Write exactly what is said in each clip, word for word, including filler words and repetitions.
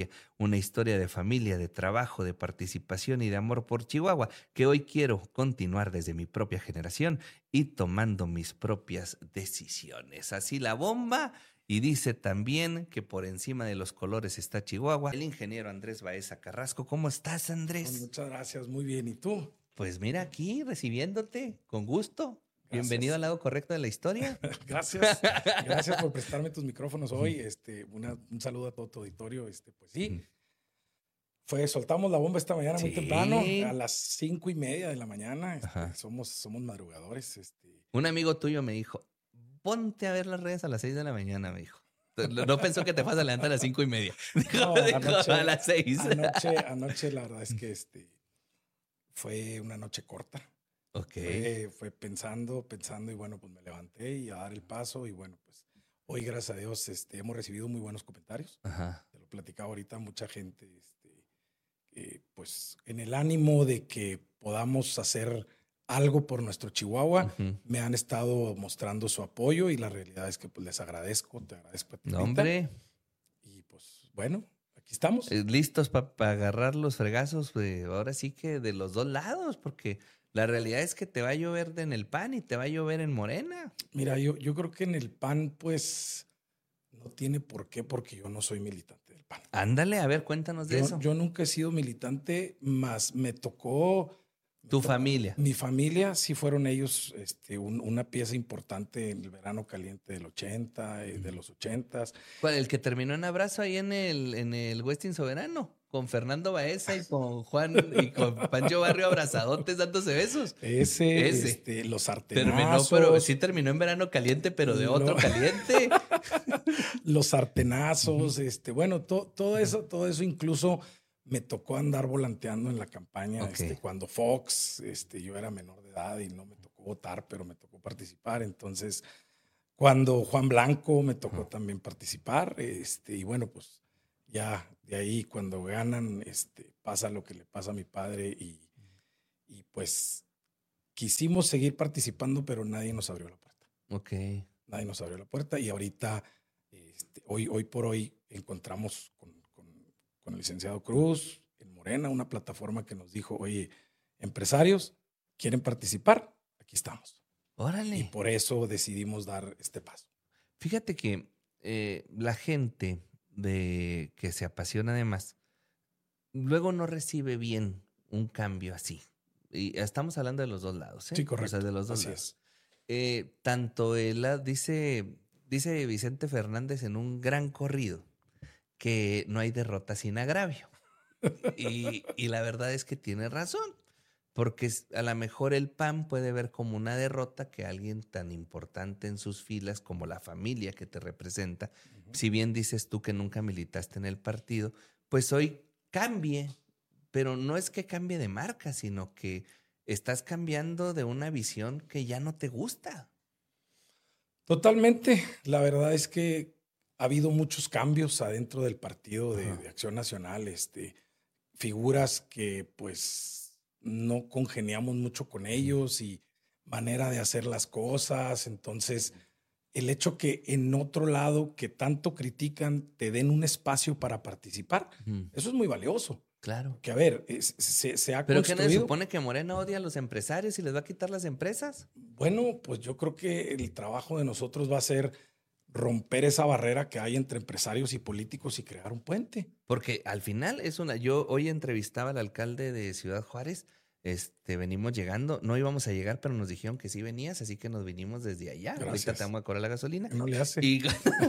una historia de familia, de trabajo, de participación y de amor por Chihuahua, que hoy quiero continuar desde mi propia generación y tomando mis propias decisiones. Así la bomba. Y dice también que por encima de los colores está Chihuahua. El ingeniero Andrés Baeza Carrasco. ¿Cómo estás, Andrés? Muchas gracias, muy bien. ¿Y tú? Pues mira, aquí recibiéndote con gusto. Gracias. Bienvenido al lado correcto de la historia. Gracias, gracias por prestarme tus micrófonos hoy. Este, una, un saludo a todo tu auditorio. Este, pues sí, fue, soltamos la bomba esta mañana Sí. muy temprano, a las cinco y media de la mañana. Este, somos, somos madrugadores. Este. Un amigo tuyo me dijo, ponte a ver las redes a las seis de la mañana, me dijo. No pensó que te vas a levantar a las cinco y media. Dijo, No, dijo, anoche, a las seis. Anoche, anoche, la verdad es que este, fue una noche corta. Ok. Fue, fue pensando, pensando y bueno, pues me levanté y a dar el paso y bueno, pues hoy gracias a Dios este, hemos recibido muy buenos comentarios. Ajá. Te lo platicaba ahorita, mucha gente, este, eh, pues en el ánimo de que podamos hacer algo por nuestro Chihuahua, uh-huh. me han estado mostrando su apoyo y la realidad es que pues les agradezco, te agradezco a ti. No, hombre. Y pues bueno, aquí estamos. Listos para pa agarrar los fregazos, de, ahora sí que de los dos lados, porque la realidad es que te va a llover en el P A N y te va a llover en Morena. Mira, yo, yo creo que en el P A N pues no tiene por qué, porque yo no soy militante del P A N. Ándale, a ver, cuéntanos de yo, eso. Yo nunca he sido militante, más me tocó... ¿Tu familia? Mi familia, sí fueron ellos este, un, una pieza importante en el verano caliente del ochenta, eh, de los ochentas. ¿Cuál? ¿El que terminó en abrazo ahí en el, en el Westin Soberano? Con Fernando Baeza y con Juan y con Pancho Barrio abrazadotes dándose besos. Ese, Ese. Este, los sartenazos. Terminó, pero sí terminó en verano caliente, pero de otro no. caliente. Los sartenazos, uh-huh. este, bueno, to, todo eso, todo eso incluso... Me tocó andar volanteando en la campaña okay. este, cuando Fox, este, yo era menor de edad y no me tocó votar, pero me tocó participar. Entonces, cuando Juan Blanco me tocó uh-huh. también participar. Este, y bueno, pues ya de ahí cuando ganan, este, pasa lo que le pasa a mi padre y, y pues quisimos seguir participando, pero nadie nos abrió la puerta. Okay. Nadie nos abrió la puerta y ahorita, este, hoy, hoy por hoy, encontramos con con el licenciado Cruz, en Morena, una plataforma que nos dijo, oye, empresarios, ¿quieren participar? Aquí estamos. Órale. Y por eso decidimos dar este paso. Fíjate que eh, la gente de que se apasiona además, luego no recibe bien un cambio así. Y estamos hablando de los dos lados, ¿eh? Sí, correcto. O sea, de los dos así lados. Es. Eh, tanto él, dice, dice Vicente Fernández en un gran corrido, que no hay derrota sin agravio. Y, y la verdad es que tiene razón, porque a lo mejor el P A N puede ver como una derrota que alguien tan importante en sus filas como la familia que te representa, uh-huh. si bien dices tú que nunca militaste en el partido, pues hoy cambie, pero no es que cambie de marca, sino que estás cambiando de una visión que ya no te gusta. Totalmente, la verdad es que ha habido muchos cambios adentro del partido de, de Acción Nacional, este, figuras que pues no congeniamos mucho con ellos y manera de hacer las cosas. Entonces, el hecho que en otro lado que tanto critican te den un espacio para participar, uh-huh. eso es muy valioso. Claro. Que a ver, es, se, se ha ¿Pero construido... qué no se supone que Morena odia a los empresarios y les va a quitar las empresas? Bueno, pues yo creo que el trabajo de nosotros va a ser romper esa barrera que hay entre empresarios y políticos y crear un puente. Porque al final es una... Yo hoy entrevistaba al alcalde de Ciudad Juárez, este, venimos llegando, no íbamos a llegar, pero nos dijeron que sí venías, así que nos vinimos desde allá. Gracias. Ahorita te vamos a cobrar la gasolina. No le hace. Y,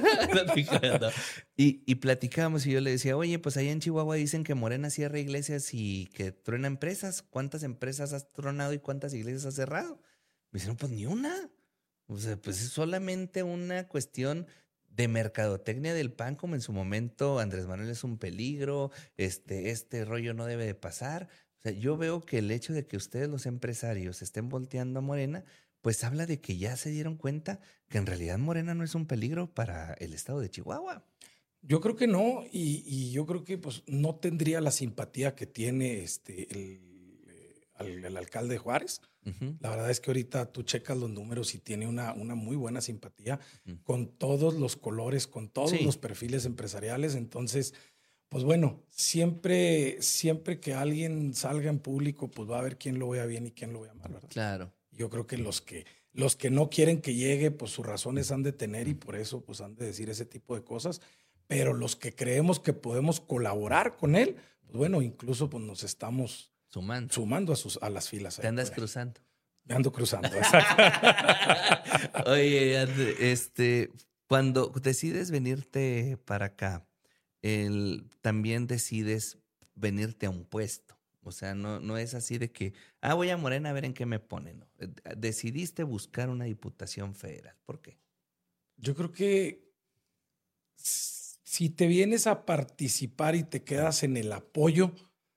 y, y platicábamos y yo le decía, oye, pues allá en Chihuahua dicen que Morena cierra iglesias y que truena empresas. ¿Cuántas empresas has tronado y cuántas iglesias has cerrado? Me dijeron, pues ni una. O sea, pues es solamente una cuestión de mercadotecnia del P A N, como en su momento Andrés Manuel es un peligro, este, este rollo no debe de pasar. O sea, yo veo que el hecho de que ustedes, los empresarios, estén volteando a Morena, pues habla de que ya se dieron cuenta que en realidad Morena no es un peligro para el estado de Chihuahua. Yo creo que no, y, y yo creo que pues no tendría la simpatía que tiene este el, el, el alcalde de Juárez. Uh-huh. La verdad es que ahorita tú checas los números y tiene una, una muy buena simpatía uh-huh. con todos los colores, con todos sí. los perfiles empresariales. Entonces, Pues bueno, siempre, siempre que alguien salga en público, pues va a haber quién lo vea bien y quién lo vea mal, ¿verdad? Claro. Yo creo que los que, los que no quieren que llegue, pues sus razones han de tener y por eso pues han de decir ese tipo de cosas. Pero los que creemos que podemos colaborar con él, pues bueno, incluso pues nos estamos sumando, sumando a, sus, a las filas. Te andas cruzando. Me ando cruzando, exacto. Oye, este, cuando decides venirte para acá, el, también decides venirte a un puesto. O sea, no, no es así de que, ah, voy a Morena a ver en qué me ponen. No. Decidiste buscar una diputación federal. ¿Por qué? Yo creo que si te vienes a participar y te quedas en el apoyo,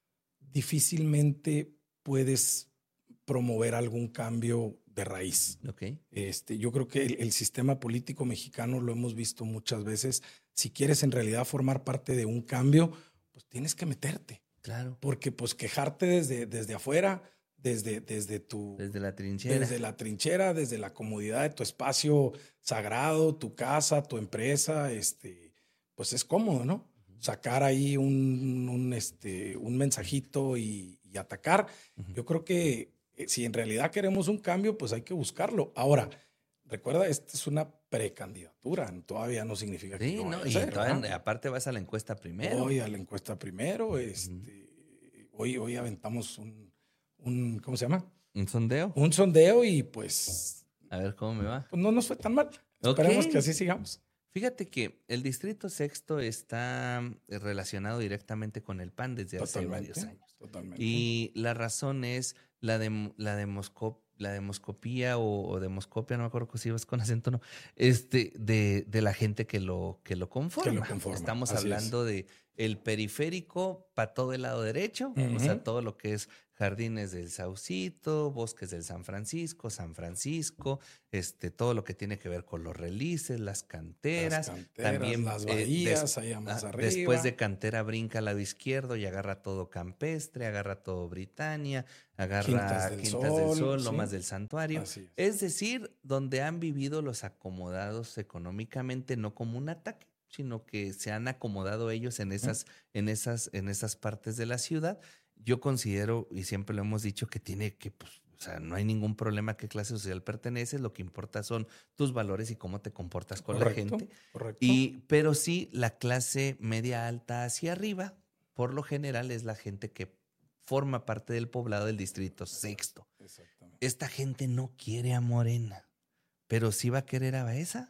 difícilmente puedes promover algún cambio de raíz. Okay. Este, yo creo que el, el sistema político mexicano lo hemos visto muchas veces. Si quieres en realidad formar parte de un cambio, pues tienes que meterte. Claro. Porque pues quejarte desde, desde afuera, desde, desde tu... Desde la trinchera. Desde la trinchera, desde la comodidad de tu espacio sagrado, tu casa, tu empresa, este, pues es cómodo, ¿no? Uh-huh. Sacar ahí un, un, este, un mensajito y, y atacar. Uh-huh. Yo creo que si en realidad queremos un cambio, pues hay que buscarlo. Ahora, recuerda, esta es una precandidatura, todavía no significa sí, que no, no y todavía, aparte vas a la encuesta primero. Voy a la encuesta primero, este, uh-huh. hoy, hoy aventamos un, un, ¿cómo se llama? ¿Un sondeo? Un sondeo y pues... A ver cómo me va. Pues no nos fue tan mal. Okay. Esperemos que así sigamos. Fíjate que el Distrito Sexto está relacionado directamente con el P A N desde totalmente, hace varios años. Totalmente. Y la razón es la, de, la, demoscop, la demoscopía o, o demoscopia, no me acuerdo si es con acento o no, este, de, de la gente que lo, que lo conforma. Que lo conforma. Estamos así hablando es. de el periférico para todo el lado derecho, uh-huh. o sea, todo lo que es Jardines del Saucito, Bosques del San Francisco, San Francisco, este, todo lo que tiene que ver con los relices, las canteras, las canteras también las bahías, eh, des, allá más ah, arriba. Después de cantera brinca al lado izquierdo y agarra todo Campestre, agarra todo Britannia, agarra Quintas del Quintas Sol, del Sol, ¿sí? Lomas del Santuario. Es. es decir, donde han vivido los acomodados económicamente, no como un ataque, sino que se han acomodado ellos en esas, uh-huh. en esas, en esas partes de la ciudad. Yo considero, y siempre lo hemos dicho, que tiene que, pues, o sea, no hay ningún problema a qué clase social perteneces, lo que importa son tus valores y cómo te comportas con correcto, la gente. Correcto. Y, pero sí, la clase media alta hacia arriba, por lo general, es la gente que forma parte del poblado del Distrito Sexto. Exactamente. Esta gente no quiere a Morena, pero sí va a querer a Baeza.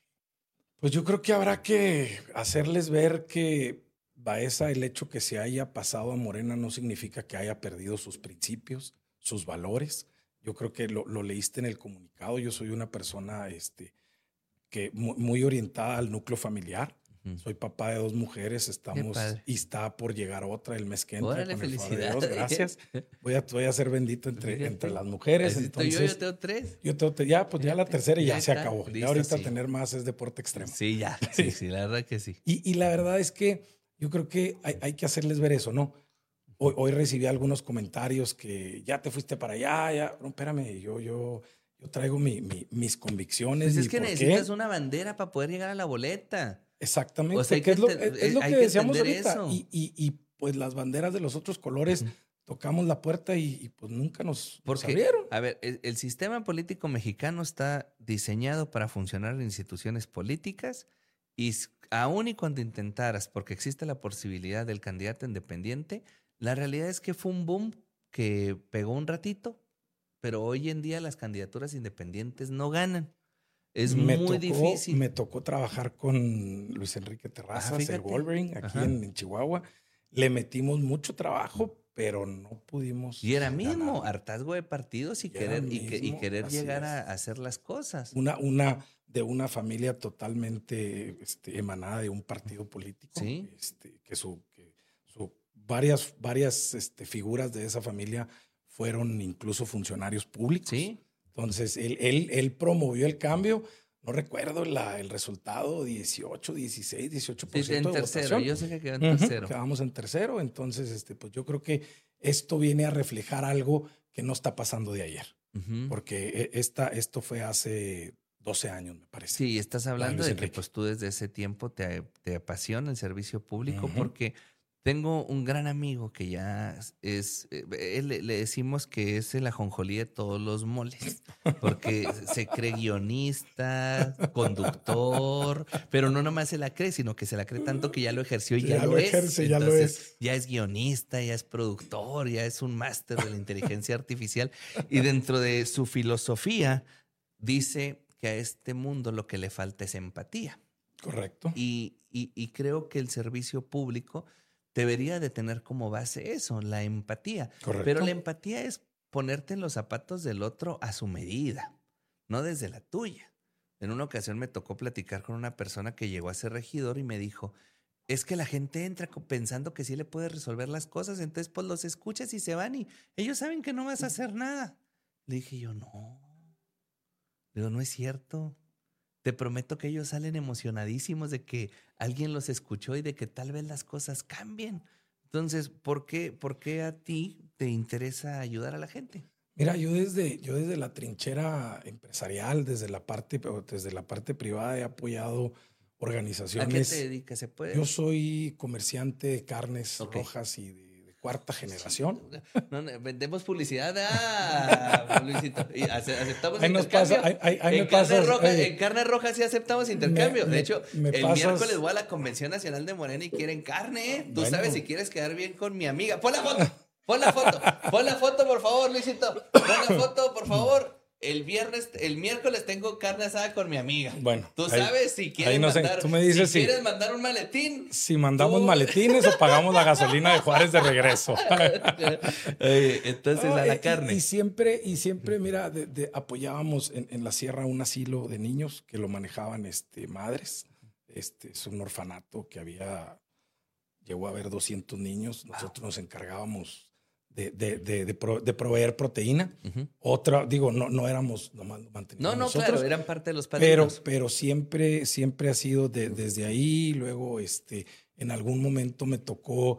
Pues yo creo que habrá que hacerles ver que Baeza, el hecho que se haya pasado a Morena no significa que haya perdido sus principios, sus valores. Yo creo que lo, lo leíste en el comunicado. Yo soy una persona este, que muy, muy orientada al núcleo familiar. Uh-huh. Soy papá de dos mujeres, estamos y está por llegar otra el mes que entra. Órale, con el felicidades. Dios, gracias. Voy a, voy a ser bendito entre, entre las mujeres. Entonces, yo, yo tengo tres. Yo tengo, ya, pues ya la tercera y ya, ya se está, acabó. Listo, ya ahorita sí. tener más es deporte extremo. Sí, ya. Sí, sí, la verdad que sí. Y, y la verdad es que yo creo que hay, hay que hacerles ver eso, ¿no? Hoy, hoy recibí algunos comentarios que ya te fuiste para allá, ya. No, espérame, yo, yo, yo traigo mi, mi, mis convicciones. Pues es que necesitas qué. una bandera para poder llegar a la boleta. Exactamente, o sea, que es lo, ent- es lo que, que decíamos ahorita. Eso. Y, y, y pues las banderas de los otros colores, uh-huh. tocamos la puerta y, y pues nunca nos, Porque, nos abrieron. A ver, el, el sistema político mexicano está diseñado para funcionar en instituciones políticas y aún y cuando intentaras, porque existe la posibilidad del candidato independiente, la realidad es que fue un boom que pegó un ratito, pero hoy en día las candidaturas independientes no ganan. Es me muy tocó, difícil. Me tocó trabajar con Luis Enrique Terrazas, ah, el Wolverine, aquí en, en Chihuahua. Le metimos mucho trabajo, pero no pudimos. Y era mismo, ganar. hartazgo de partidos y, y querer, y, que, y querer llegar a, a hacer las cosas. Una, una, de una familia totalmente este, emanada de un partido político. Sí. Este, que su, que su varias, varias este, figuras de esa familia fueron incluso funcionarios públicos. Sí. Entonces, él, él, él promovió el cambio. No recuerdo la, el resultado, dieciocho, dieciséis, dieciocho por ciento sí, en de tercero. votación. Yo sé que quedó en uh-huh. tercero. Quedamos en tercero. Entonces, este, pues yo creo que esto viene a reflejar algo que no está pasando de ayer. Uh-huh. Porque esta, esto fue hace doce años, me parece. Sí, estás hablando de que pues tú desde ese tiempo te, te apasiona el servicio público, uh-huh. porque tengo un gran amigo que ya es, él, le decimos que es el ajonjolí de todos los moles, porque se cree guionista, conductor, pero no nomás se la cree, sino que se la cree tanto que ya lo ejerció y ya, ya lo, lo ejerce, es. Ya Entonces, lo es. Ya es guionista, ya es productor, ya es un máster de la inteligencia artificial. Y dentro de su filosofía dice que a este mundo lo que le falta es empatía. Correcto. Y, y, y creo que el servicio público debería de tener como base eso, la empatía. Correcto. Pero la empatía es ponerte en los zapatos del otro a su medida, no desde la tuya. En una ocasión me tocó platicar con una persona que llegó a ser regidor y me dijo, es que la gente entra pensando que sí le puede resolver las cosas, entonces pues los escuchas y se van y ellos saben que no vas a hacer nada. Le dije yo, no. Digo, no es cierto. Te prometo que ellos salen emocionadísimos de que alguien los escuchó y de que tal vez las cosas cambien. Entonces, ¿por qué, por qué a ti te interesa ayudar a la gente? Mira, yo desde, yo desde la trinchera empresarial, desde la parte, desde la parte privada he apoyado organizaciones. ¿A qué te dedicas? ¿Se puede? Yo soy comerciante de carnes okay. rojas y de cuarta generación. No, no, vendemos publicidad. Ah, Luisito. Y aceptamos ahí intercambio. Pasa, ahí, ahí, ahí en, me carne pasas, roja, oye, en carne roja sí aceptamos intercambio. Me, de hecho, me el pasas, miércoles voy a la Convención Nacional de Morena y quieren carne. Tú bueno. sabes si quieres quedar bien con mi amiga. Pon la foto. Pon la foto. Pon la foto, por favor, Luisito. Pon la foto, por favor. El viernes, el miércoles tengo carne asada con mi amiga. Bueno, tú ahí, sabes si quieres no mandar, sé. Tú me dices si, si si quieres mandar un maletín. Si mandamos tú... maletines o pagamos la gasolina de Juárez de regreso. Oye, entonces, oh, a la y, carne. Y siempre, y siempre, mira, de, de, apoyábamos en, en la sierra un asilo de niños que lo manejaban este, madres. Este, es un orfanato que había, llegó a haber doscientos niños. Nosotros wow. nos encargábamos De, de, de, de, pro, de proveer proteína. Uh-huh. Otra, digo, no, no éramos nomás mantenidos. No, no, nosotros, claro, eran parte de los padrinos. Pero, pero siempre, siempre ha sido de, desde ahí. Luego, este, en algún momento me tocó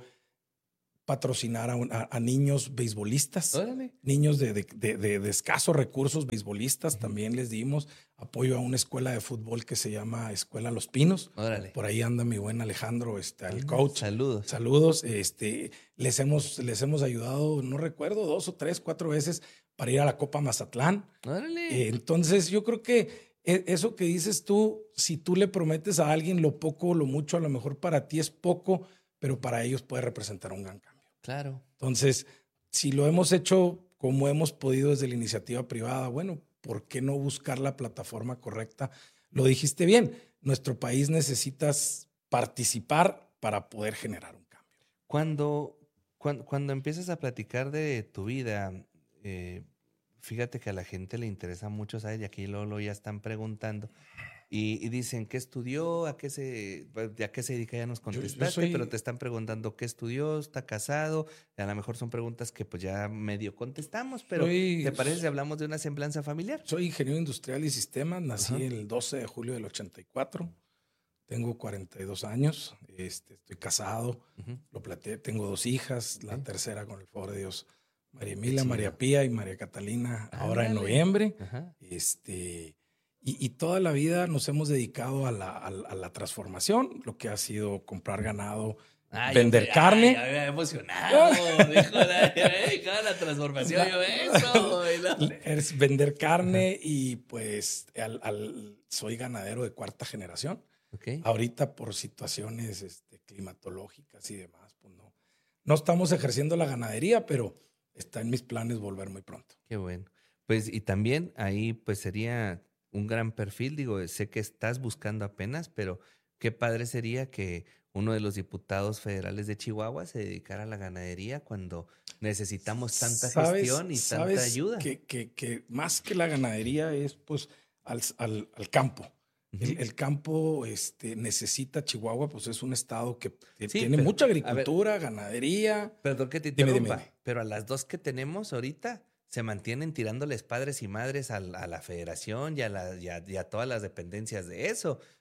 patrocinar a, un, a, a niños beisbolistas. Órale. Niños de, de, de, de, de escasos recursos beisbolistas. Uh-huh. También les dimos apoyo a una escuela de fútbol que se llama Escuela Los Pinos. Órale. Por ahí anda mi buen Alejandro, este, el coach. Saludos. Saludos. Este, les hemos, les hemos ayudado, no recuerdo, dos o tres, cuatro veces para ir a la Copa Mazatlán. Órale. Eh, entonces yo creo que eso que dices tú, si tú le prometes a alguien lo poco o lo mucho, a lo mejor para ti es poco, pero para ellos puede representar un gran cambio. Claro. Entonces, si lo hemos hecho como hemos podido desde la iniciativa privada, bueno, ¿por qué no buscar la plataforma correcta? Lo dijiste bien, nuestro país necesita participar para poder generar un cambio. Cuando, cuando, cuando empiezas a platicar de tu vida, eh, fíjate que a la gente le interesa mucho, ¿sabes? Y aquí luego, luego ya están preguntando. Y, y dicen, ¿qué estudió? ¿A qué se, ¿A qué se dedica? Ya nos contestaste, yo, yo soy... pero te están preguntando qué estudió, está casado. A lo mejor son preguntas que pues ya medio contestamos, pero soy... ¿te parece si hablamos de una semblanza familiar? Soy ingeniero industrial y sistemas, nací uh-huh. el doce de julio del ochenta y cuatro, tengo cuarenta y dos años, este, estoy casado, uh-huh. lo plateé, tengo dos hijas, la uh-huh. tercera con el favor de Dios, María Emilia, María Pía y María Catalina, ah, ahora dale. en noviembre. Uh-huh. Este... Y, y toda la vida nos hemos dedicado a la, a, a la transformación, lo que ha sido comprar ganado, ay, vender yo, carne. Ay, me había emocionado, dijo la, la transformación, yo eso. Es vender carne y pues al, al, soy ganadero de cuarta generación. Okay. Ahorita por situaciones este, climatológicas y demás, pues no, no estamos ejerciendo la ganadería, pero está en mis planes volver muy pronto. Qué bueno. Pues y también ahí pues sería... un gran perfil, digo, sé que estás buscando apenas, pero qué padre sería que uno de los diputados federales de Chihuahua se dedicara a la ganadería cuando necesitamos tanta ¿Sabes, gestión y sabes tanta ayuda. Que, que, que más que la ganadería es pues al, al, al campo. Uh-huh. El, el campo este, necesita Chihuahua, pues es un estado que sí, tiene pero, mucha agricultura, ver, ganadería. Perdón que te interrumpa, dime, dime. Pero a las dos que tenemos ahorita se mantienen tirándoles padres y madres a, a la federación y a, la, y, a, y a todas las dependencias de eso.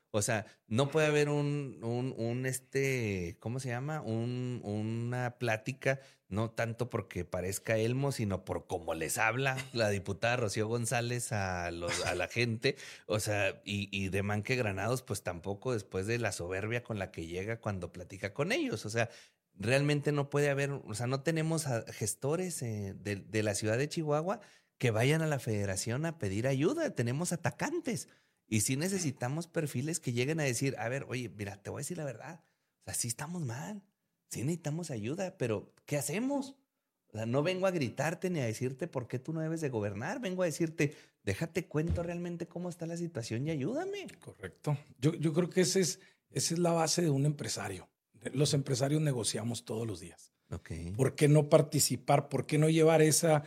O sea, no puede haber un, un, un este, ¿cómo se llama? Un, una plática, no tanto porque parezca Elmo, sino por cómo les habla la diputada Rocío González a, los, a la gente. O sea, y, y de Manque Granados, pues tampoco después de la soberbia con la que llega cuando platica con ellos. O sea, realmente no puede haber, o sea, no tenemos a gestores eh, de, de la ciudad de Chihuahua que vayan a la federación a pedir ayuda. Tenemos atacantes. Y sí necesitamos perfiles que lleguen a decir, a ver, oye, mira, te voy a decir la verdad. O sea, sí estamos mal, sí necesitamos ayuda, pero ¿qué hacemos? O sea, no vengo a gritarte ni a decirte por qué tú no debes de gobernar. Vengo a decirte, déjate cuento realmente cómo está la situación y ayúdame. Correcto. Yo, yo creo que ese es, esa es la base de un empresario. Los empresarios negociamos todos los días. Okay. ¿Por qué no participar? ¿Por qué no llevar esa...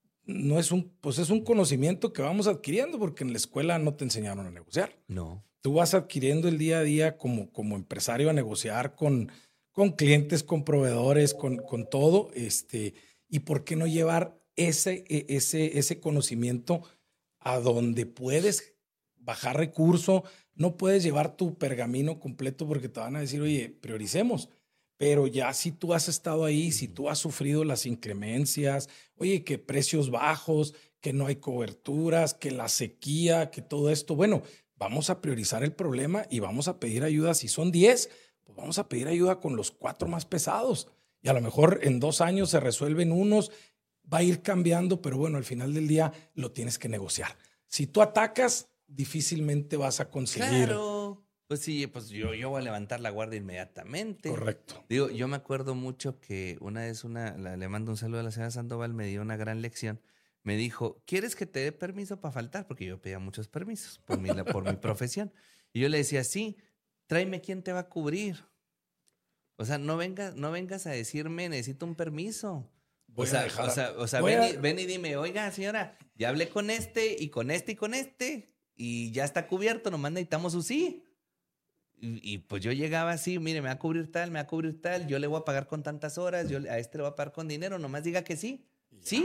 No es un, pues es un conocimiento que vamos adquiriendo porque en la escuela no te enseñaron a negociar. No. Tú vas adquiriendo el día a día como, como empresario a negociar con, con clientes, con proveedores, con, con todo. Este, ¿y por qué no llevar ese, ese, ese conocimiento a donde puedes bajar recurso? No puedes llevar tu pergamino completo porque te van a decir, oye, prioricemos. Pero ya si tú has estado ahí, si tú has sufrido las inclemencias, oye, que precios bajos, que no hay coberturas, que la sequía, que todo esto, bueno, vamos a priorizar el problema y vamos a pedir ayuda. Si son diez, pues vamos a pedir ayuda con los cuatro más pesados. Y a lo mejor en dos años se resuelven unos, va a ir cambiando, pero bueno, al final del día lo tienes que negociar. Si tú atacas, difícilmente vas a conseguir... Claro. Pues sí, pues yo, yo voy a levantar la guardia inmediatamente. Correcto. Digo, yo me acuerdo mucho que una vez una, la, le mando un saludo a la señora Sandoval, me dio una gran lección. Me dijo, ¿quieres que te dé permiso para faltar? Porque yo pedía muchos permisos por mi, por mi profesión. Y yo le decía, sí, tráeme quién te va a cubrir. O sea, no vengas, no vengas a decirme, necesito un permiso. Voy o sea, a dejar, o sea, o sea ven, a... y, ven y dime, oiga, señora, ya hablé con este y con este y con este y ya está cubierto, nomás necesitamos su sí. Y, y pues yo llegaba así, mire, me va a cubrir tal, me va a cubrir tal, yo le voy a pagar con tantas horas, yo a este le voy a pagar con dinero, nomás diga que sí. Ya. Sí.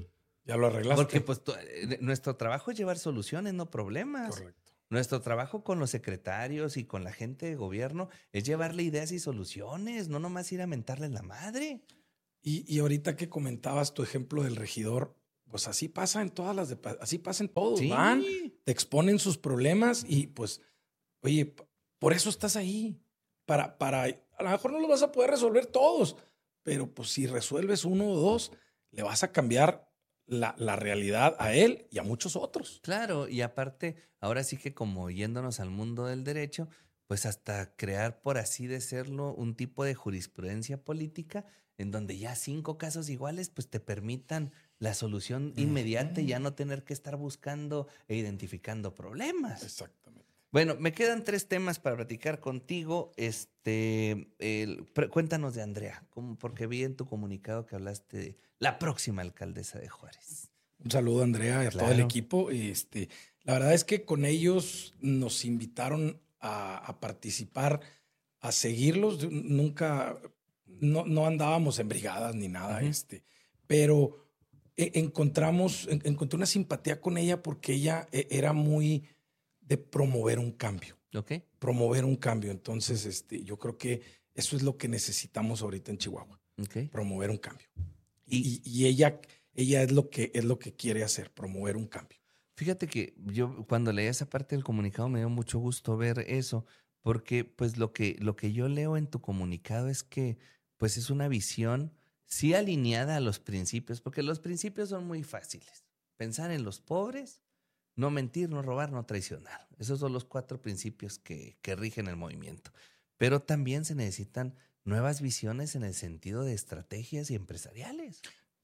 Ya lo arreglaste. Porque pues tu, eh, nuestro trabajo es llevar soluciones, no problemas. Correcto. Nuestro trabajo con los secretarios y con la gente de gobierno es llevarle ideas y soluciones, no nomás ir a mentarles la madre. Y, y ahorita que comentabas tu ejemplo del regidor, pues así pasa en todas las, de, así pasa en todos. Sí. Van, te exponen sus problemas y pues, oye, por eso estás ahí. Para, para, a lo mejor no los vas a poder resolver todos, pero pues si resuelves uno o dos, le vas a cambiar la, la realidad a él y a muchos otros. Claro, y aparte, ahora sí que como yéndonos al mundo del derecho, pues hasta crear, por así decirlo, un tipo de jurisprudencia política en donde ya cinco casos iguales pues te permitan la solución inmediata y ya no tener que estar buscando e identificando problemas. Exactamente. Bueno, me quedan tres temas para platicar contigo. Este, el, cuéntanos de Andrea, como porque vi en tu comunicado que hablaste de la próxima alcaldesa de Juárez. Un saludo a Andrea y a claro. todo el equipo. Este, la verdad es que con ellos nos invitaron a, a participar, a seguirlos. Nunca, no, no andábamos en brigadas ni nada, uh-huh. este, pero encontramos, encontré una simpatía con ella porque ella era muy de promover un cambio. Okay. Promover un cambio. Entonces, este, yo creo que eso es lo que necesitamos ahorita en Chihuahua. Okay. Promover un cambio. Y, y, y ella, ella es lo que es lo que quiere hacer, promover un cambio. Fíjate que yo cuando leí esa parte del comunicado me dio mucho gusto ver eso, porque pues lo que, lo que yo leo en tu comunicado es que pues es una visión sí alineada a los principios, porque los principios son muy fáciles. Pensar en los pobres, no mentir, no robar, no traicionar. Esos son los cuatro principios que, que rigen el movimiento. Pero también se necesitan nuevas visiones en el sentido de estrategias y empresariales.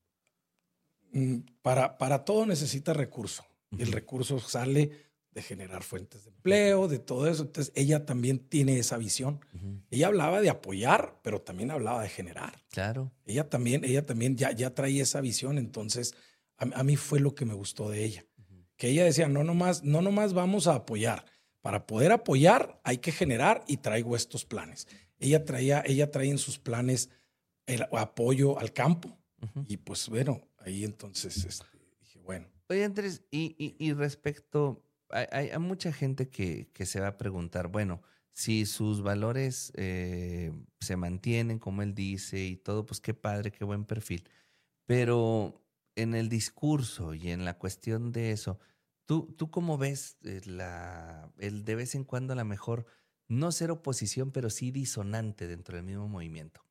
Para, para todo necesita recurso. Uh-huh. Y el recurso sale de generar fuentes de empleo, de todo eso. Entonces ella también tiene esa visión. Uh-huh. Ella hablaba de apoyar, pero también hablaba de generar. Claro. Ella también, ella también ya, ya traía esa visión. Entonces a, a mí fue lo que me gustó de ella. Que ella decía, no nomás, no nomás vamos a apoyar. Para poder apoyar hay que generar y traigo estos planes. Ella traía, ella traía en sus planes el apoyo al campo. Uh-huh. Y pues bueno, ahí entonces este, dije, bueno. Oye, Andrés, y, y, y respecto hay, hay, hay mucha gente que, que se va a preguntar, bueno, si sus valores eh, se mantienen como él dice y todo, pues qué padre, qué buen perfil. Pero en el discurso y en la cuestión de eso, ¿tú, tú cómo ves eh, la, el de vez en cuando a lo mejor no ser oposición, pero sí disonante dentro del mismo movimiento?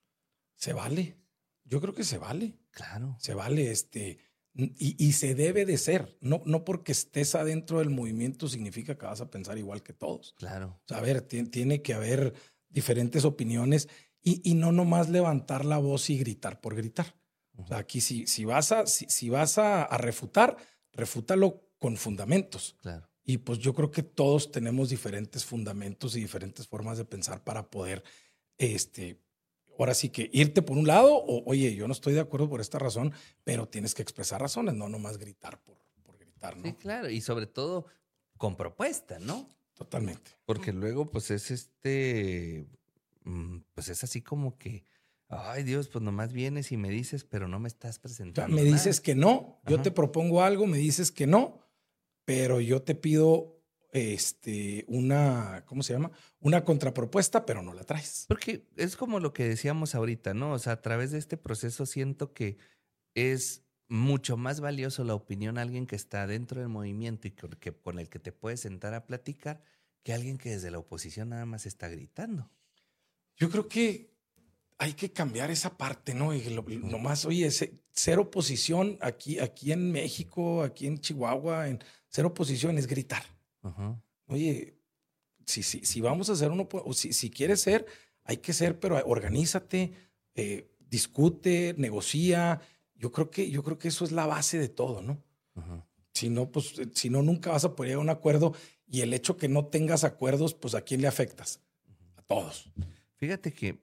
Se vale. Yo creo que se vale. Claro. Se vale, este, y, y se debe de ser. No, no porque estés adentro del movimiento significa que vas a pensar igual que todos. Claro. O sea, a ver, tiene, tiene que haber diferentes opiniones y, y no nomás levantar la voz y gritar por gritar. Uh-huh. O sea, aquí si, si vas, a, si, si vas a, a refutar, refútalo con fundamentos. Claro. Y pues yo creo que todos tenemos diferentes fundamentos y diferentes formas de pensar para poder, este, ahora sí que irte por un lado o, oye, yo no estoy de acuerdo por esta razón, pero tienes que expresar razones, no nomás gritar por, por gritar, ¿no? Sí, claro, y sobre todo con propuesta, ¿no? Totalmente. Porque luego, pues, es este, pues es así como que, ay Dios, pues nomás vienes y me dices, pero no me estás presentando. O sea, me nada. dices que no, yo Ajá. te propongo algo, me dices que no, pero yo te pido este, una, ¿cómo se llama? Una contrapropuesta, pero no la traes. Porque es como lo que decíamos ahorita, ¿no? O sea, a través de este proceso siento que es mucho más valioso la opinión de alguien que está dentro del movimiento y que, que, con el que te puedes sentar a platicar que alguien que desde la oposición nada más está gritando. Yo creo que hay que cambiar esa parte, ¿no? Y lo, uh-huh. Nomás, oye, ser oposición aquí, aquí en México, aquí en Chihuahua, en ser oposición es gritar. Uh-huh. Oye, si, si, si vamos a hacer uno, o si, si quieres ser, hay que ser, pero organízate, eh, discute, negocia. Yo creo que, yo creo que eso es la base de todo, ¿no? Uh-huh. Si no, pues, si no, nunca vas a poder llegar a un acuerdo. Y el hecho que no tengas acuerdos, pues, ¿a quién le afectas? A todos. Fíjate que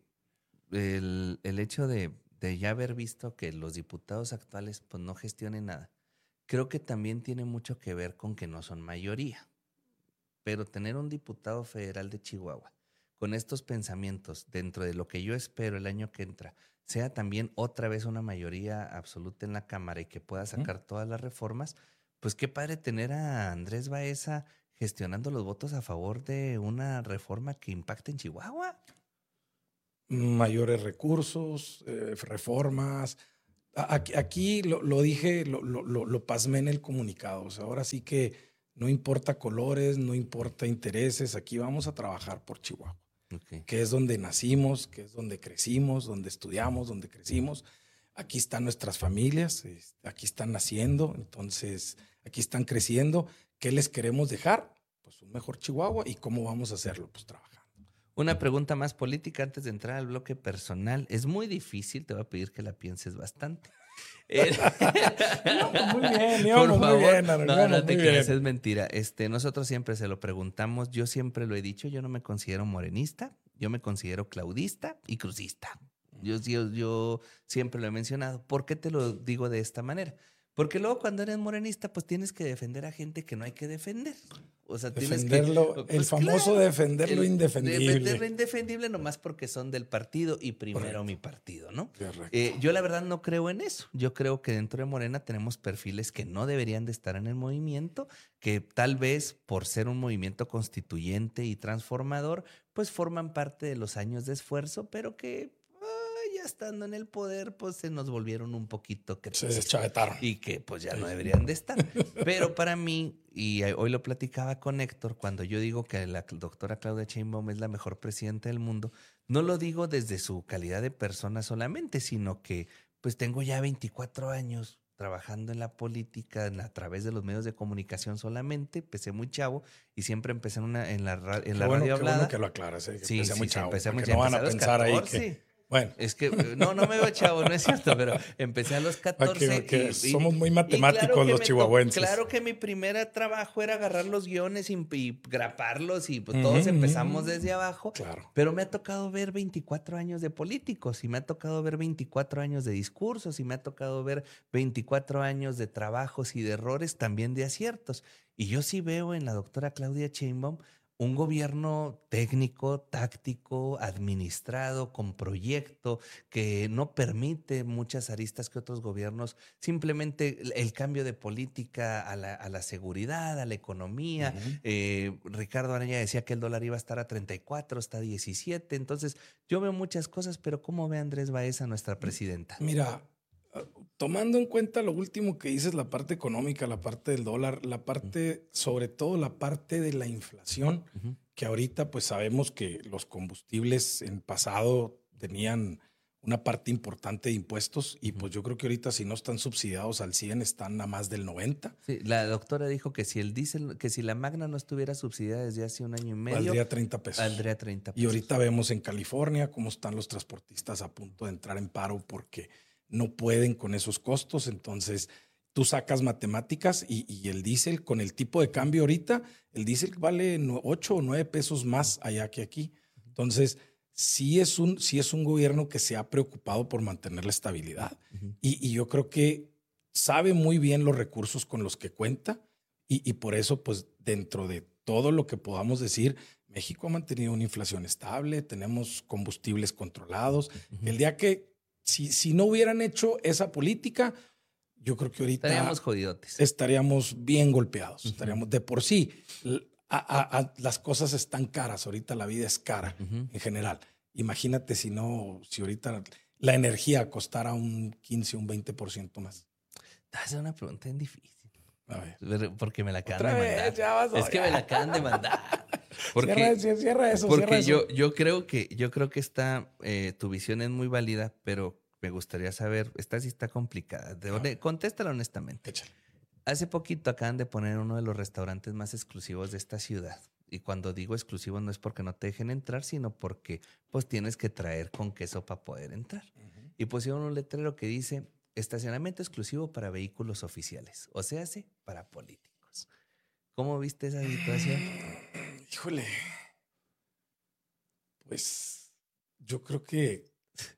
el, el hecho de, de ya haber visto que los diputados actuales, pues, no gestionen nada, creo que también tiene mucho que ver con que no son mayoría. Pero tener un diputado federal de Chihuahua con estos pensamientos dentro de lo que yo espero el año que entra, sea también otra vez una mayoría absoluta en la Cámara y que pueda sacar uh-huh. todas las reformas, pues qué padre tener a Andrés Baeza gestionando los votos a favor de una reforma que impacte en Chihuahua. Mayores recursos, eh, reformas. Aquí, aquí lo, lo dije, lo, lo, lo pasmé en el comunicado. O sea, ahora sí que no importa colores, no importa intereses, aquí vamos a trabajar por Chihuahua, okay. que es donde nacimos, que es donde crecimos, donde estudiamos, donde crecimos. Aquí están nuestras familias, aquí están naciendo, entonces aquí están creciendo. ¿Qué les queremos dejar? Pues un mejor Chihuahua. ¿Y cómo vamos a hacerlo? Pues trabajando. Una pregunta más política antes de entrar al bloque personal. Es muy difícil, te voy a pedir que la pienses bastante. no, muy bien, íbamos muy bien. No, no, no te creas, es mentira. Este, nosotros siempre se lo preguntamos. Yo siempre lo he dicho, yo no me considero morenista, yo me considero claudista y crucista. Yo, yo, yo siempre lo he mencionado. ¿Por qué te lo digo de esta manera? Porque luego cuando eres morenista, pues tienes que defender a gente que no hay que defender. O sea, defenderlo, tienes que... Pues, el famoso claro, defender lo el, indefendible. Defender lo indefendible nomás porque son del partido y primero Correcto. Mi partido, ¿no? Correcto. Eh, yo la verdad no creo en eso. Yo creo que dentro de Morena tenemos perfiles que no deberían de estar en el movimiento, que tal vez por ser un movimiento constituyente y transformador, pues forman parte de los años de esfuerzo, pero que... ya estando en el poder, pues se nos volvieron un poquito que se deschavetaron y que pues ya sí. no deberían de estar. Pero para mí, y hoy lo platicaba con Héctor, cuando yo digo que la doctora Claudia Sheinbaum es la mejor presidenta del mundo, no lo digo desde su calidad de persona solamente, sino que pues tengo ya veinticuatro años trabajando en la política a través de los medios de comunicación solamente, empecé muy chavo y siempre empecé en, una, en la, en la bueno, radio hablada. Bueno que lo aclaras, ¿eh? Que sí, empecé sí, muy sí, chavo. Empecé muy chavo. No van a pensar catorce, ahí que... Bueno. Es que no, no me veo chavo, no es cierto, pero empecé a los catorce. Okay, okay. Y, Somos muy matemáticos claro los chihuahuenses. Claro que mi primer trabajo era agarrar los guiones y, y graparlos y pues, uh-huh, todos empezamos uh-huh. desde abajo. Claro. Pero me ha tocado ver veinticuatro años de políticos y me ha tocado ver veinticuatro años de discursos y me ha tocado ver veinticuatro años de trabajos y de errores, también de aciertos. Y yo sí veo en la doctora Claudia Sheinbaum un gobierno técnico, táctico, administrado, con proyecto, que no permite muchas aristas que otros gobiernos, simplemente el cambio de política a la, a la seguridad, a la economía. Uh-huh. eh, Ricardo Anaya decía que el dólar iba a estar a treinta y cuatro, está a diecisiete. Entonces, yo veo muchas cosas, pero ¿cómo ve Andrés Baeza, nuestra presidenta? Mira, tomando en cuenta lo último que dices, la parte económica, la parte del dólar, la parte, sobre todo la parte de la inflación, uh-huh. que ahorita pues sabemos que los combustibles en pasado tenían una parte importante de impuestos y uh-huh. pues yo creo que ahorita si no están subsidiados al cien están a más del noventa. Sí, la doctora dijo que si el diésel, que si la Magna no estuviera subsidiada desde hace un año y medio, valdría treinta pesos. Valdría treinta pesos. Y ahorita vemos en California cómo están los transportistas a punto de entrar en paro porque no pueden con esos costos. Entonces tú sacas matemáticas y, y el diésel con el tipo de cambio ahorita, el diésel vale ocho o nueve pesos más allá que aquí. Entonces sí es un, sí es un gobierno que se ha preocupado por mantener la estabilidad. Uh-huh. y, y yo creo que sabe muy bien los recursos con los que cuenta y, y por eso pues dentro de todo lo que podamos decir, México ha mantenido una inflación estable, tenemos combustibles controlados. Uh-huh. El día que Si, si no hubieran hecho esa política, yo creo que ahorita estaríamos jodidotes. Estaríamos bien golpeados. Uh-huh. Estaríamos de por sí. A, a, a, las cosas están caras. Ahorita la vida es cara uh-huh. en general. Imagínate si no, si ahorita la energía costara un quince, un veinte por ciento más. Te voy a hacer una pregunta bien difícil. A ver. Porque me la acaban Otra de vez, mandar. ya vas a es que me la acaban de mandar. Porque, cierra, cierra eso. Porque cierra yo, eso. yo creo que, yo creo que esta, eh, tu visión es muy válida, pero me gustaría saber, esta sí está complicada. De, ah. Contéstala honestamente. Échale. Hace poquito acaban de poner uno de los restaurantes más exclusivos de esta ciudad. Y cuando digo exclusivo no es porque no te dejen entrar, sino porque pues tienes que traer con queso para poder entrar. Uh-huh. Y pusieron un letrero que dice estacionamiento exclusivo para vehículos oficiales. O sea, sí, para políticos. ¿Cómo viste esa situación? Híjole. Pues yo creo que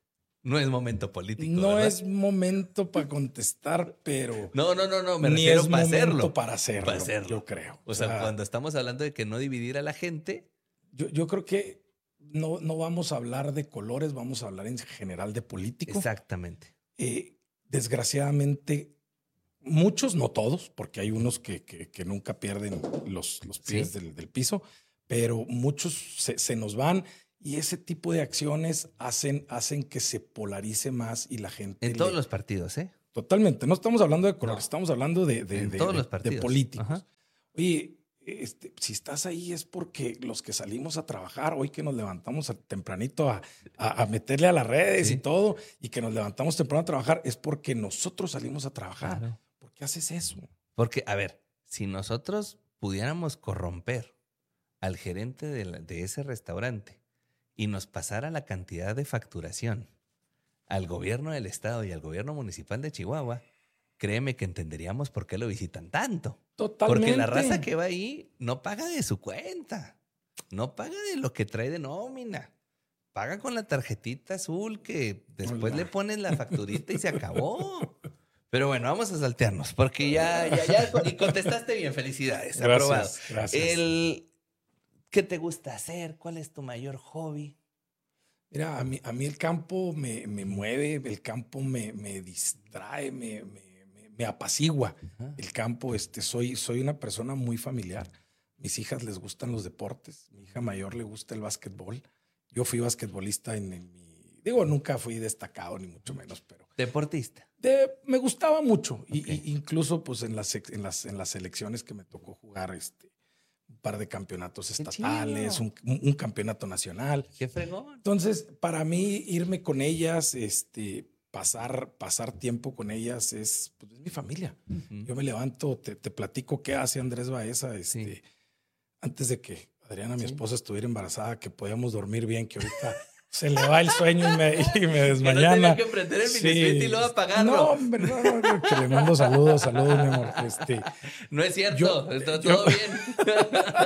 no es momento político. No ¿verdad? es momento para contestar, pero no, no, no, no, me ni refiero es para momento hacerlo. Para hacerlo, para hacerlo, yo creo. O, o sea, sea, cuando estamos hablando de que no dividir a la gente, yo, yo creo que no, no vamos a hablar de colores, vamos a hablar en general de político. Exactamente. Eh, desgraciadamente, muchos, no todos, porque hay unos que, que, que nunca pierden los, los pies ¿Sí? del, del piso, pero muchos se, se nos van. Y ese tipo de acciones hacen, hacen que se polarice más y la gente... En todos le... los partidos, ¿eh? Totalmente. No estamos hablando de colores, no. estamos hablando de, de, en de, todos de, los partidos. de políticos. Ajá. Oye, este, si estás ahí es porque los que salimos a trabajar, hoy que nos levantamos a, tempranito a, a, a meterle a las redes ¿Sí? y todo, y que nos levantamos temprano a trabajar, es porque nosotros salimos a trabajar. Claro. ¿Por qué haces eso? Porque, a ver, si nosotros pudiéramos corromper al gerente de, la, de ese restaurante y nos pasara la cantidad de facturación al gobierno del estado y al gobierno municipal de Chihuahua, créeme que entenderíamos por qué lo visitan tanto. Totalmente. Porque la raza que va ahí no paga de su cuenta, no paga de lo que trae de nómina, paga con la tarjetita azul que después Hola. le ponen la facturita y se acabó. Pero bueno, vamos a saltearnos porque ya, ya, ya y contestaste bien, felicidades, gracias, aprobado. Gracias. El... ¿Qué te gusta hacer? ¿Cuál es tu mayor hobby? Mira, a mí, a mí el campo me, me mueve, el campo me, me distrae, me, me, me, me apacigua. Uh-huh. El campo, este, soy, soy una persona muy familiar. Mis hijas les gustan los deportes. Mi hija mayor le gusta el básquetbol. Yo fui basquetbolista en, en mi... Digo, nunca fui destacado, ni mucho menos, pero... ¿Deportista? De, me gustaba mucho. Okay. Y, y incluso pues, en, las, en, las, en las selecciones que me tocó jugar, este... un par de campeonatos estatales, un, un campeonato nacional. ¡Qué fregón! Entonces, para mí, irme con ellas, este, pasar, pasar tiempo con ellas es, pues, es mi familia. Uh-huh. Yo me levanto, te, te platico qué hace Andrés Baeza, este, sí. antes de que Adriana, mi sí. esposa, estuviera embarazada, que podíamos dormir bien, que ahorita se le va el sueño y me, y me desmayana. Que no tenía que prender el sí. y luego apagarlo. No, hombre, no, no, no, que le mando saludos, saludos, mi amor. Este, no es cierto, yo, está todo yo, bien.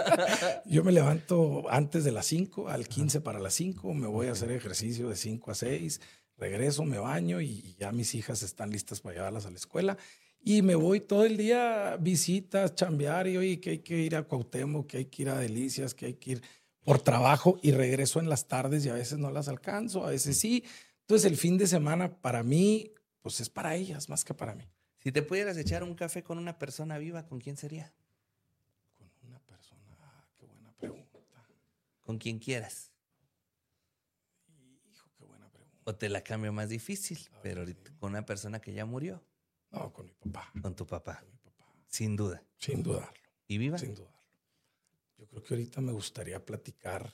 Yo me levanto antes de las cinco, al quince para las cinco, me voy a hacer ejercicio de cinco a seis, regreso, me baño y ya mis hijas están listas para llevarlas a la escuela. Y me voy todo el día, visitas, chambear, y oye, que hay que ir a Cuauhtémoc, que hay que ir a Delicias, que hay que ir por trabajo, y regreso en las tardes y a veces no las alcanzo, a veces sí. Entonces el fin de semana para mí, pues es para ellas más que para mí. Si te pudieras echar un café con una persona viva, ¿con quién sería? Con una persona, ah, qué buena pregunta. Con quien quieras. Hijo, qué buena pregunta. O te la cambio más difícil, A ver, pero ahorita sí. con una persona que ya murió. No, con mi papá. Con tu papá. Con mi papá. Sin duda. Sin dudarlo. ¿Y viva? Sin dudarlo. Yo creo que ahorita me gustaría platicar.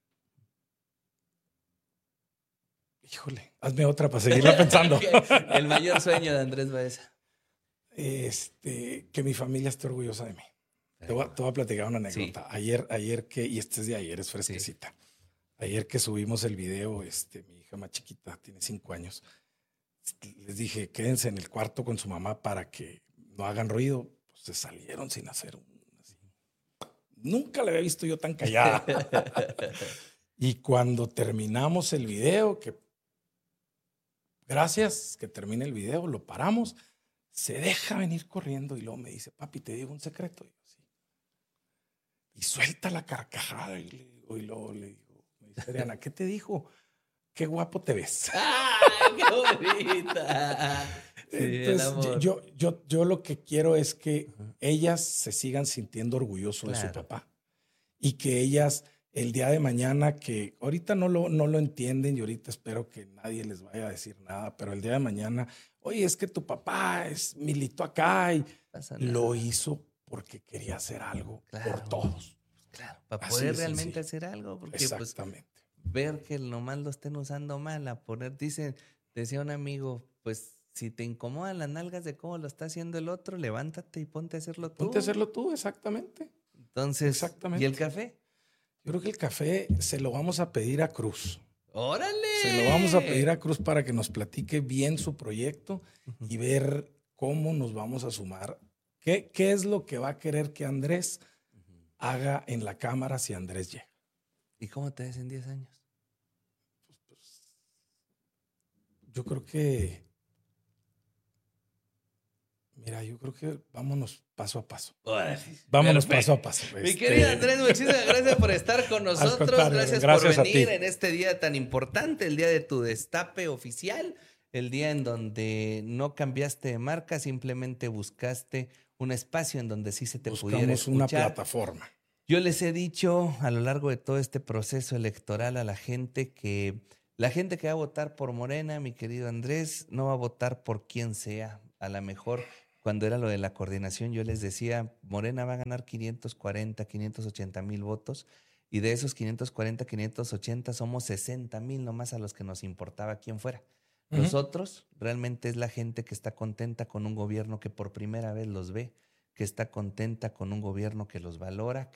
Híjole, hazme otra para seguirla pensando. El mayor sueño de Andrés Baeza. Este, que mi familia esté orgullosa de mí. Te voy, a, te voy a platicar una anécdota. Sí. Ayer, ayer que, y este es de ayer, es fresquecita. Sí. Ayer que subimos el video, este, mi hija más chiquita, tiene cinco años, les dije, quédense en el cuarto con su mamá para que no hagan ruido. Pues se salieron sin hacer un... Así. Nunca la había visto yo tan callada. Y cuando terminamos el video, que gracias, que termine el video, lo paramos, se deja venir corriendo y luego me dice, papi, te digo un secreto. Y, yo, sí. Y suelta la carcajada y, le digo, y luego le digo, me dice, Adriana, ¿qué te dijo? Qué guapo te ves. ¡Ay, qué bonita! Sí, entonces, yo, yo, yo lo que quiero es que uh-huh. ellas se sigan sintiendo orgullosos claro. de su papá. Y que ellas, el día de mañana, que ahorita no lo, no lo entienden y ahorita espero que nadie les vaya a decir nada, pero el día de mañana, oye, es que tu papá es militó acá y lo hizo porque quería hacer algo claro. por todos. Claro, para poder realmente hacer algo. Porque, exactamente. Pues, ver que nomás lo estén usando mal, a poner, dice, decía un amigo, pues si te incomodan las nalgas de cómo lo está haciendo el otro, levántate y ponte a hacerlo tú. Ponte a hacerlo tú, exactamente. Entonces, exactamente. ¿Y el café? Yo creo que el café se lo vamos a pedir a Cruz. ¡Órale! Se lo vamos a pedir a Cruz para que nos platique bien su proyecto uh-huh. y ver cómo nos vamos a sumar. ¿Qué, qué es lo que va a querer que Andrés uh-huh. haga en la cámara si Andrés llega? ¿Y cómo te ves en diez años? Pues, pues, yo creo que, mira, yo creo que vámonos paso a paso. Órale, vámonos perfecto. paso a paso. Mi este... querido Andrés, muchísimas gracias por estar con nosotros. Gracias, gracias por venir en este día tan importante, el día de tu destape oficial, el día en donde no cambiaste de marca, simplemente buscaste un espacio en donde sí se te Buscamos pudiera escuchar. Una plataforma. Yo les he dicho a lo largo de todo este proceso electoral a la gente que la gente que va a votar por Morena, mi querido Andrés, no va a votar por quien sea. A lo mejor cuando era lo de la coordinación yo les decía, Morena va a ganar quinientos cuarenta, quinientos ochenta mil votos y de esos quinientos cuarenta, quinientos ochenta somos sesenta mil nomás a los que nos importaba quién fuera. Uh-huh. Nosotros realmente es la gente que está contenta con un gobierno que por primera vez los ve, que está contenta con un gobierno que los valora,